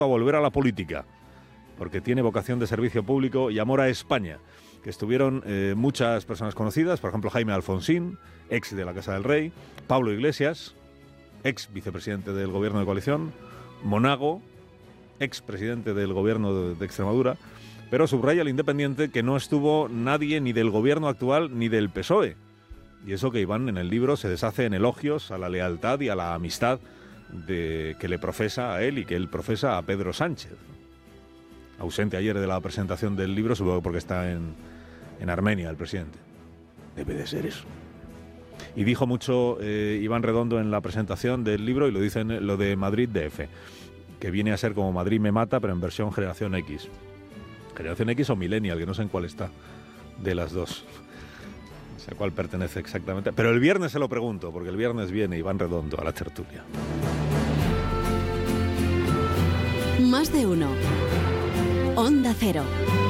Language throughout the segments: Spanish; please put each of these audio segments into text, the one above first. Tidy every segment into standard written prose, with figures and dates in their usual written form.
a volver a la política, porque tiene vocación de servicio público y amor a España, que estuvieron muchas personas conocidas, por ejemplo Jaime Alfonsín, ex de la Casa del Rey, Pablo Iglesias, ex vicepresidente del gobierno de coalición, Monago, ex presidente del gobierno de Extremadura, pero subraya el Independiente que no estuvo nadie ni del gobierno actual ni del PSOE. Y eso que Iván en el libro se deshace en elogios a la lealtad y a la amistad que le profesa a él y que él profesa a Pedro Sánchez. Ausente ayer de la presentación del libro, supongo que porque está en Armenia el presidente. Debe de ser eso. Y dijo mucho Iván Redondo en la presentación del libro, y lo dice en lo de Madrid DF, que viene a ser como Madrid me mata, pero en versión Generación X. Generación X o Millennial, que no sé en cuál está de las dos. No sé a cuál pertenece exactamente. Pero el viernes se lo pregunto, porque el viernes viene Iván Redondo a la tertulia. Más de uno. Onda Cero.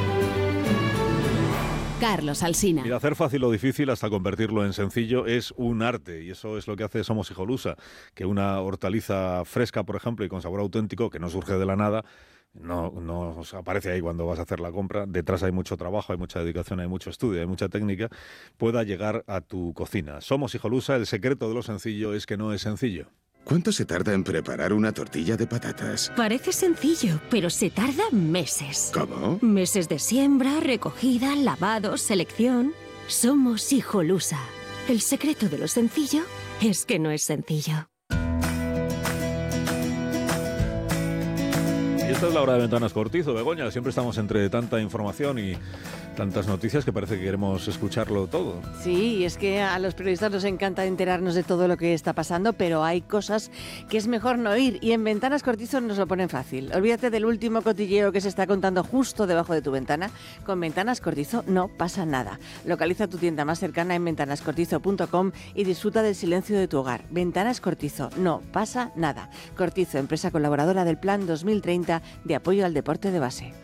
Carlos Alsina. Mira, hacer fácil lo difícil hasta convertirlo en sencillo es un arte, y eso es lo que hace Somos Hijolusa, que una hortaliza fresca, por ejemplo, y con sabor auténtico, que no surge de la nada, no aparece ahí cuando vas a hacer la compra, detrás hay mucho trabajo, hay mucha dedicación, hay mucho estudio, hay mucha técnica, pueda llegar a tu cocina. Somos Hijolusa, el secreto de lo sencillo es que no es sencillo. ¿Cuánto se tarda en preparar una tortilla de patatas? Parece sencillo, pero se tarda meses. ¿Cómo? Meses de siembra, recogida, lavado, selección. Somos Hijolusa. El secreto de lo sencillo es que no es sencillo. Y esta es la hora de Ventanas Cortizo, Begoña. Siempre estamos entre tanta información y tantas noticias que parece que queremos escucharlo todo. Sí, y es que a los periodistas nos encanta enterarnos de todo lo que está pasando, pero hay cosas que es mejor no oír, y en Ventanas Cortizo nos lo ponen fácil. Olvídate del último cotilleo que se está contando justo debajo de tu ventana. Con Ventanas Cortizo no pasa nada. Localiza tu tienda más cercana en ventanascortizo.com y disfruta del silencio de tu hogar. Ventanas Cortizo, no pasa nada. Cortizo, empresa colaboradora del Plan 2030 de apoyo al deporte de base.